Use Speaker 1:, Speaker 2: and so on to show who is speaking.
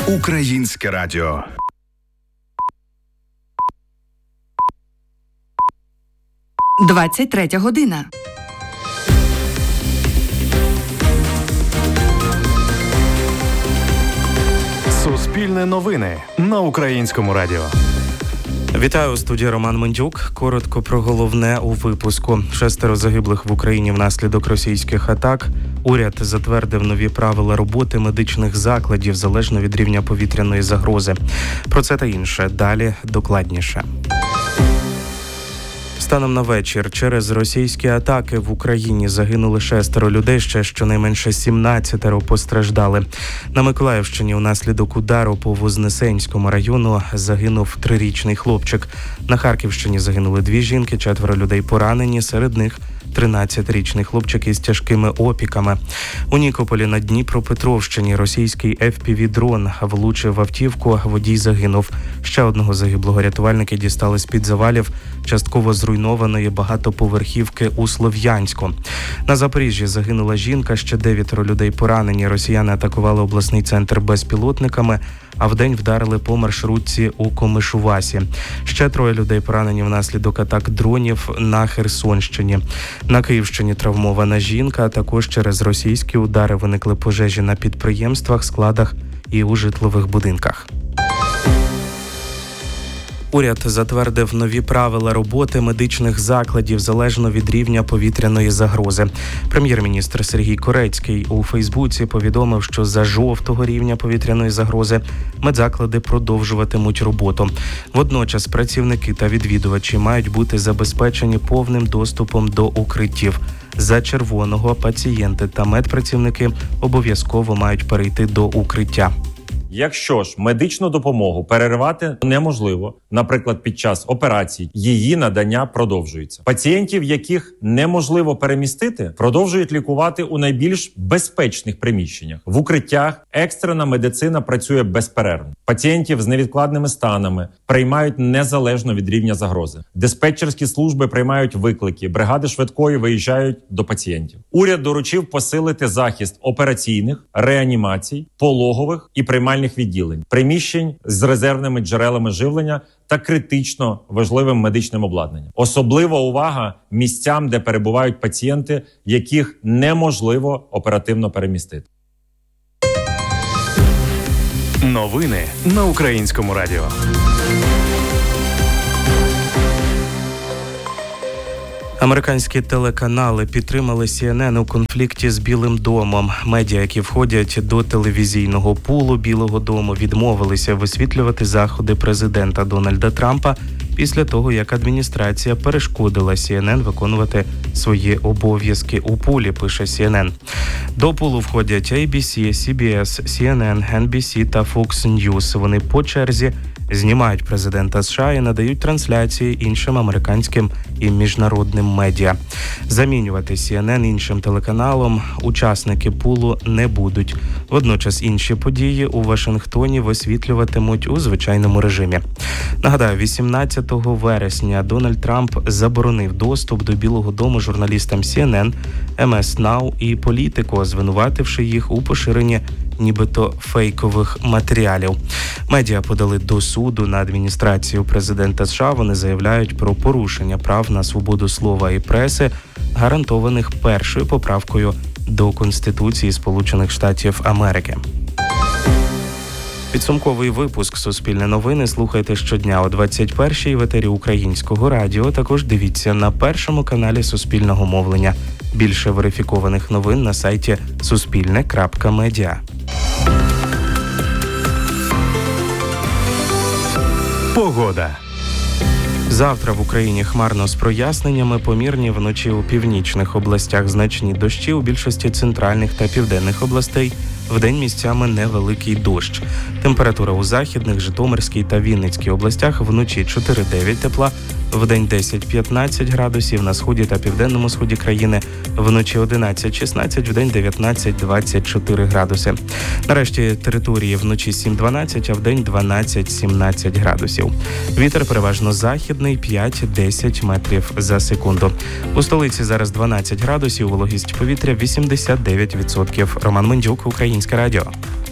Speaker 1: Українське радіо.
Speaker 2: – 23 година.
Speaker 3: Суспільне новини на Українському радіо.
Speaker 4: Вітаю, у студії Роман Мендюк. Коротко про головне у випуску. 6 загиблих в Україні внаслідок російських атак. Уряд затвердив нові правила роботи медичних закладів залежно від рівня повітряної загрози. Про це та інше далі докладніше. Станом на вечір через російські атаки в Україні загинули 6 людей, ще щонайменше 17 постраждали. На Миколаївщині внаслідок удару по Вознесенському району загинув 3-річний хлопчик. На Харківщині загинули 2 жінки, 4 людей поранені, серед них 13-річний хлопчик із тяжкими опіками. У Нікополі на Дніпропетровщині російський FPV-дрон влучив в автівку, водій загинув. Ще одного загиблого рятувальники дістали з-під завалів частково зруйнованої багатоповерхівки у Слов'янську. На Запоріжжі загинула жінка, ще 9 людей поранені. Росіяни атакували обласний центр безпілотниками, а вдень вдарили по маршрутці у Комишувасі. Ще 3 людей поранені внаслідок атак дронів на Херсонщині. На Київщині травмована жінка, а також через російські удари виникли пожежі на підприємствах, складах і у житлових будинках. Уряд затвердив нові правила роботи медичних закладів залежно від рівня повітряної загрози. Прем'єр-міністр Сергій Корецький у Фейсбуці повідомив, що за жовтого рівня повітряної загрози медзаклади продовжуватимуть роботу. Водночас працівники та відвідувачі мають бути забезпечені повним доступом до укриттів. За червоного пацієнти та медпрацівники обов'язково мають перейти до укриття.
Speaker 5: Якщо ж медичну допомогу переривати неможливо, наприклад, під час операцій, її надання продовжується. Пацієнтів, яких неможливо перемістити, продовжують лікувати у найбільш безпечних приміщеннях. В укриттях екстрена медицина працює безперервно. Пацієнтів з невідкладними станами приймають незалежно від рівня загрози. Диспетчерські служби приймають виклики, бригади швидкої виїжджають до пацієнтів. Уряд доручив посилити захист операційних, реанімацій, пологових і приймальних відділень, приміщень з резервними джерелами живлення та критично важливим медичним обладнанням. Особлива увага місцям, де перебувають пацієнти, яких неможливо оперативно перемістити.
Speaker 3: Новини на Українському радіо.
Speaker 4: Американські телеканали підтримали CNN у конфлікті з Білим домом. Медіа, які входять до телевізійного пулу Білого дому, відмовилися висвітлювати заходи президента Дональда Трампа після того, як адміністрація перешкодила CNN виконувати свої обов'язки у пулі, пише CNN. До пулу входять ABC, CBS, CNN, NBC та Fox News. Вони по черзі знімають президента США і надають трансляції іншим американським і міжнародним медіа. Замінювати CNN іншим телеканалом учасники пулу не будуть. Водночас інші події у Вашингтоні висвітлюватимуть у звичайному режимі. Нагадаю, 18 вересня Дональд Трамп заборонив доступ до Білого дому журналістам CNN, MS Now і Politico, звинувативши їх у поширенні нібито фейкових матеріалів. Медіа подали до суду на адміністрацію президента США. Вони заявляють про порушення прав на свободу слова і преси, гарантованих першою поправкою до Конституції Сполучених Штатів Америки. Підсумковий випуск «Суспільне новини» слухайте щодня о 21-й в етері Українського радіо. Також дивіться на першому каналі Суспільного мовлення. Більше верифікованих новин на сайті suspilne.media.
Speaker 3: Погода.
Speaker 4: Завтра в Україні хмарно з проясненнями, помірні вночі у північних областях значні дощі, у більшості центральних та південних областей. Вдень місцями невеликий дощ. Температура у Західних, Житомирській та Вінницькій областях вночі 4-9 тепла, вдень 10-15 градусів, на сході та південному сході країни вночі 11-16, вдень 19-24 градуси. Нарешті території вночі 7-12, а вдень 12-17 градусів. Вітер переважно західний 5-10 метрів за секунду. У столиці зараз 12 градусів, вологість повітря 89%. Роман Мендюк, Українське радіо.